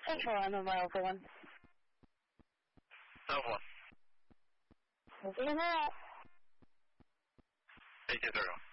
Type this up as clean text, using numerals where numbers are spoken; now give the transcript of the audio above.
Central on the mile for 1. South 1. We'll see you there. 820.